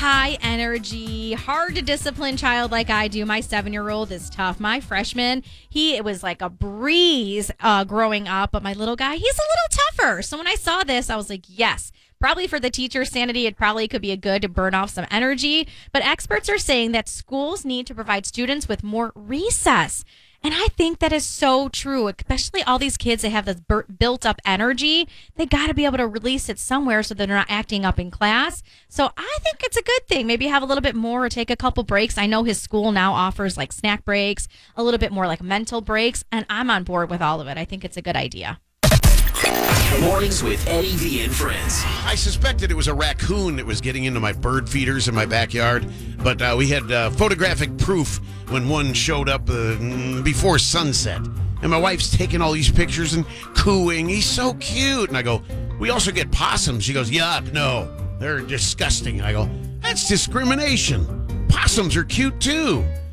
high energy, hard to discipline child like I do. My 7-year-old is tough. My freshman, it was like a breeze growing up, but my little guy, he's a little tougher. So when I saw this, I was like, yes. Probably for the teacher's sanity, it probably could be a good to burn off some energy. But experts are saying that schools need to provide students with more recess. And I think that is so true, especially all these kids that have this built up energy. They got to be able to release it somewhere so they're not acting up in class. So I think it's a good thing. Maybe have a little bit more or take a couple breaks. I know his school now offers like snack breaks, a little bit more like mental breaks, and I'm on board with all of it. I think it's a good idea. Mornings with Eddie V and friends. I suspected it was a raccoon that was getting into my bird feeders in my backyard, but we had photographic proof when one showed up before sunset. And my wife's taking all these pictures and cooing. He's so cute. And I go, we also get possums. She goes, yuck, no, they're disgusting. And I go, that's discrimination. Possums are cute too.